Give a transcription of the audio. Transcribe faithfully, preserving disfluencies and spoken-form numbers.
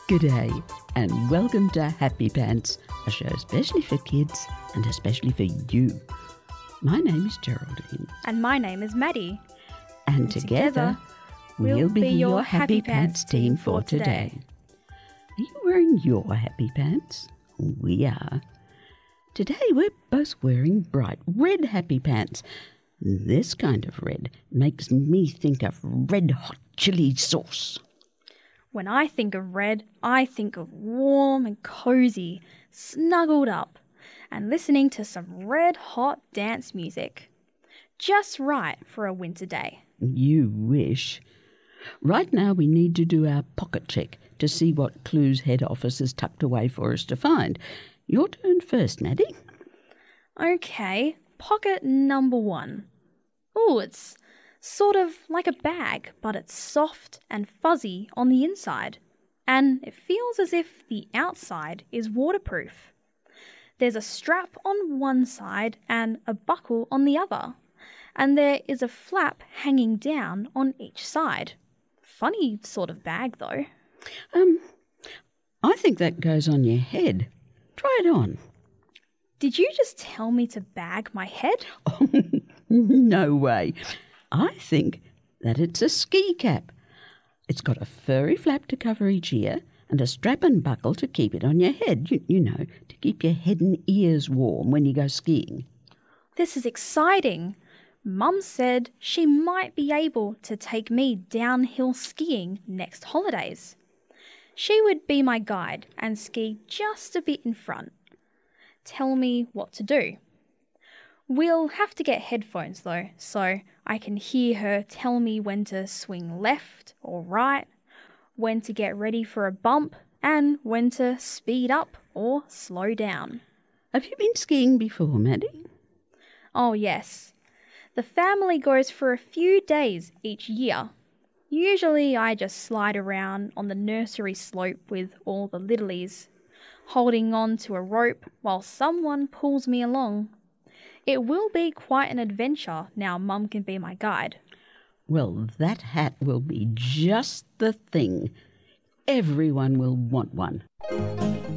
Good day, and welcome to Happy Pants, a show especially for kids and especially for you. My name is Geraldine. And my name is Maddie. And, and together, together we'll, we'll be, be your your Happy Happy Pants, Pants team team for for today. today. Are you wearing your Happy Pants? We are. Today we're both wearing bright red Happy Pants. This kind of red makes me think of red hot chili sauce. When I think of red, I think of warm and cozy, snuggled up, and listening to some red hot dance music. Just right for a winter day. You wish. Right now we need to do our pocket check to see what clues head office has tucked away for us to find. Your turn first, Maddie. Okay, pocket number one. Oh, it's sort of like a bag, but it's soft and fuzzy on the inside, and it feels as if the outside is waterproof. There's a strap on one side and a buckle on the other, and there is a flap hanging down on each side. Funny sort of bag, though. Um, I think that goes on your head. Try it on. Did you just tell me to bag my head? Oh, no way. I think that it's a ski cap. It's got a furry flap to cover each ear and a strap and buckle to keep it on your head, you, you know, to keep your head and ears warm when you go skiing. This is exciting. Mum said she might be able to take me downhill skiing next holidays. She would be my guide and ski just a bit in front. Tell me what to do. We'll have to get headphones though, so I can hear her tell me when to swing left or right, when to get ready for a bump, and when to speed up or slow down. Have you been skiing before, Maddie? Oh yes. The family goes for a few days each year. Usually I just slide around on the nursery slope with all the littlies, holding on to a rope while someone pulls me along. It will be quite an adventure now Mum can be my guide. Well, that hat will be just the thing. Everyone will want one.